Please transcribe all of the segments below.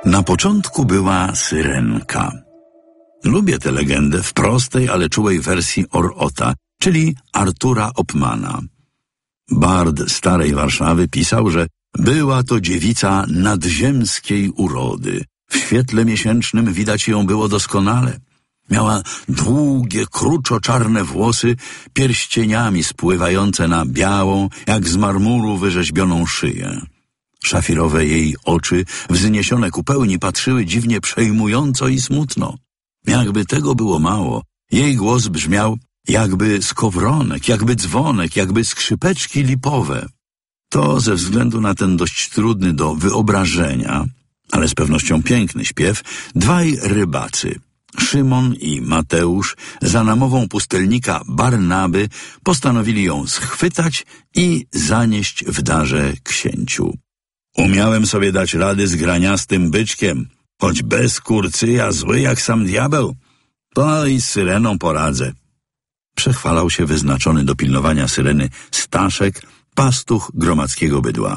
Na początku była Syrenka. Lubię tę legendę w prostej, ale czułej wersji Orota, czyli Artura Oppmana. Bard starej Warszawy pisał, że była to dziewica nadziemskiej urody. W świetle miesięcznym widać ją było doskonale. Miała długie, kruczo-czarne włosy, pierścieniami spływające na białą, jak z marmuru wyrzeźbioną szyję. Szafirowe jej oczy, wzniesione ku pełni, patrzyły dziwnie przejmująco i smutno. Jakby tego było mało, jej głos brzmiał jakby skowronek, jakby dzwonek, jakby skrzypeczki lipowe. To ze względu na ten dość trudny do wyobrażenia, ale z pewnością piękny śpiew, dwaj rybacy, Szymon i Mateusz, za namową pustelnika Barnaby postanowili ją schwytać i zanieść w darze księciu. Umiałem sobie dać rady z graniastym byczkiem, choć bez kurcyja zły jak sam diabeł, to i z Syreną poradzę. Przechwalał się wyznaczony do pilnowania Syreny Staszek, pastuch gromadzkiego bydła.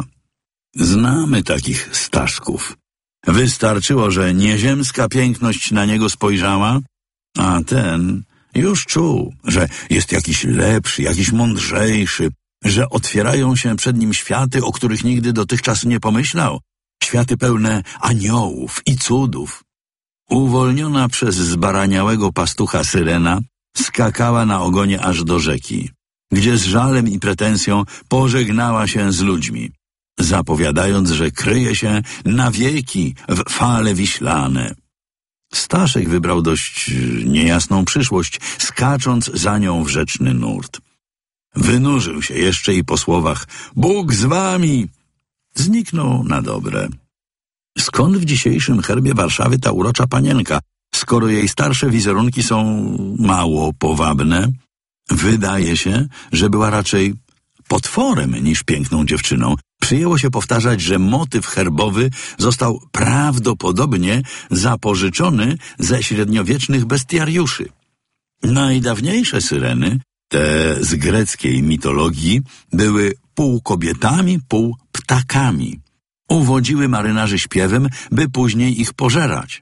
Znamy takich Staszków. Wystarczyło, że nieziemska piękność na niego spojrzała, a ten już czuł, że jest jakiś lepszy, jakiś mądrzejszy, że otwierają się przed nim światy, o których nigdy dotychczas nie pomyślał, światy pełne aniołów i cudów. Uwolniona przez zbaraniałego pastucha Syrena skakała na ogonie aż do rzeki, gdzie z żalem i pretensją pożegnała się z ludźmi, zapowiadając, że kryje się na wieki w fale wiślane. Staszek wybrał dość niejasną przyszłość, skacząc za nią w rzeczny nurt. Wynurzył się jeszcze i po słowach „Bóg z wami!” zniknął na dobre. Skąd w dzisiejszym herbie Warszawy ta urocza panienka, skoro jej starsze wizerunki są mało powabne? Wydaje się, że była raczej potworem niż piękną dziewczyną. Przyjęło się powtarzać, że motyw herbowy został prawdopodobnie zapożyczony ze średniowiecznych bestiariuszy. Najdawniejsze Syreny, te z greckiej mitologii, były pół kobietami, pół ptakami. Uwodziły marynarzy śpiewem, by później ich pożerać.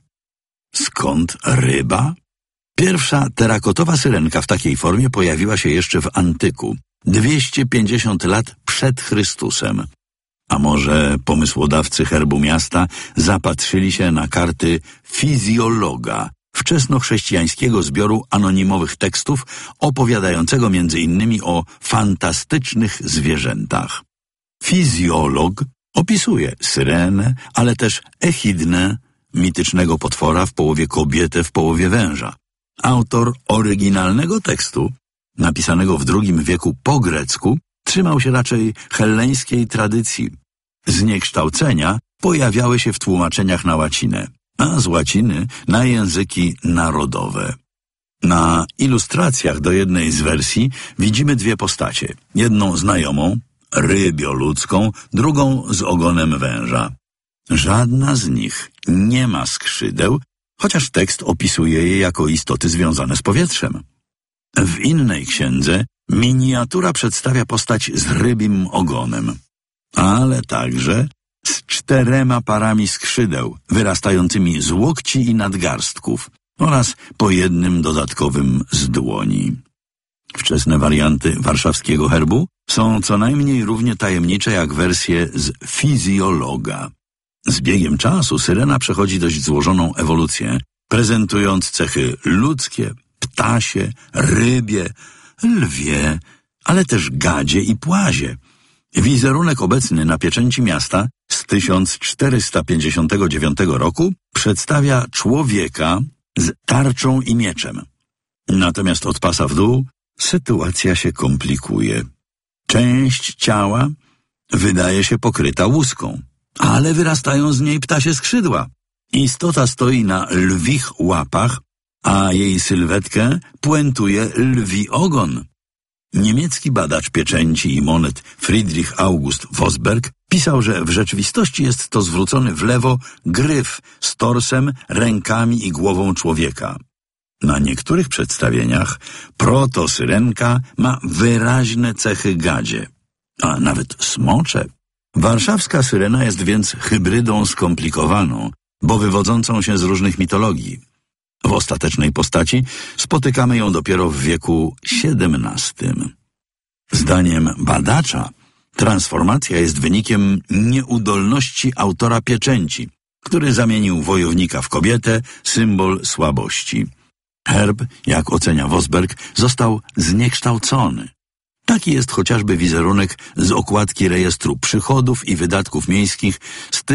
Skąd ryba? Pierwsza terakotowa syrenka w takiej formie pojawiła się jeszcze w antyku, 250 lat przed Chrystusem. A może pomysłodawcy herbu miasta zapatrzyli się na karty Fizjologa, wczesnochrześcijańskiego zbioru anonimowych tekstów opowiadającego m.in. o fantastycznych zwierzętach. Fizjolog opisuje Syrenę, ale też Echidnę, mitycznego potwora, w połowie kobietę, w połowie węża. Autor oryginalnego tekstu, napisanego w II wieku po grecku, trzymał się raczej helleńskiej tradycji. Zniekształcenia pojawiały się w tłumaczeniach na łacinę, a z łaciny na języki narodowe. Na ilustracjach do jednej z wersji widzimy dwie postacie. Jedną znajomą, rybioludzką, drugą z ogonem węża. Żadna z nich nie ma skrzydeł, chociaż tekst opisuje je jako istoty związane z powietrzem. W innej księdze miniatura przedstawia postać z rybim ogonem, ale także z 4 parami skrzydeł wyrastającymi z łokci i nadgarstków oraz po jednym dodatkowym z dłoni. Wczesne warianty warszawskiego herbu są co najmniej równie tajemnicze jak wersje z Fizjologa. Z biegiem czasu Syrena przechodzi dość złożoną ewolucję, prezentując cechy ludzkie, ptasie, rybie, lwie, ale też gadzie i płazie. Wizerunek obecny na pieczęci miasta z 1459 roku przedstawia człowieka z tarczą i mieczem. Natomiast od pasa w dół sytuacja się komplikuje. Część ciała wydaje się pokryta łuską, ale wyrastają z niej ptasie skrzydła. Istota stoi na lwich łapach, a jej sylwetkę puentuje lwi ogon. Niemiecki badacz pieczęci i monet Friedrich August Vosberg pisał, że w rzeczywistości jest to zwrócony w lewo gryf z torsem, rękami i głową człowieka. Na niektórych przedstawieniach protosyrenka ma wyraźne cechy gadzie, a nawet smocze. Warszawska Syrena jest więc hybrydą skomplikowaną, bo wywodzącą się z różnych mitologii. W ostatecznej postaci spotykamy ją dopiero w wieku XVII. Zdaniem badacza transformacja jest wynikiem nieudolności autora pieczęci, który zamienił wojownika w kobietę, symbol słabości. Herb, jak ocenia Vosberg, został zniekształcony. Taki jest chociażby wizerunek z okładki rejestru przychodów i wydatków miejskich z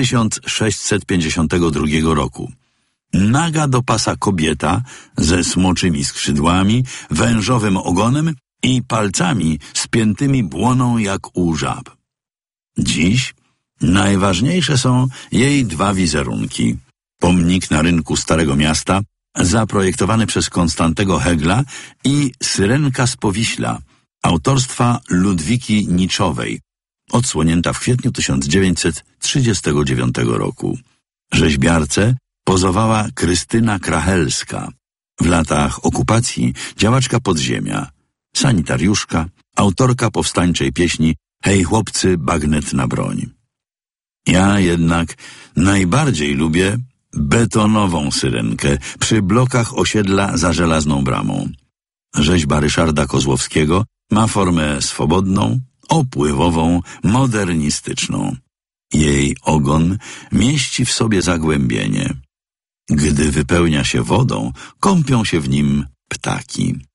1652 roku. Naga do pasa kobieta ze smoczymi skrzydłami, wężowym ogonem i palcami spiętymi błoną jak u żab. Dziś najważniejsze są jej dwa wizerunki. Pomnik na rynku Starego Miasta, zaprojektowany przez Konstantego Hegla, i Syrenka z Powiśla, autorstwa Ludwiki Niczowej, odsłonięta w kwietniu 1939 roku. Rzeźbiarce pozowała Krystyna Krachelska. W latach okupacji działaczka podziemia, sanitariuszka, autorka powstańczej pieśni „Hej chłopcy, bagnet na broń”. Ja jednak najbardziej lubię betonową Syrenkę przy blokach osiedla za Żelazną Bramą. Rzeźba Ryszarda Kozłowskiego ma formę swobodną, opływową, modernistyczną. Jej ogon mieści w sobie zagłębienie. Gdy wypełnia się wodą, kąpią się w nim ptaki.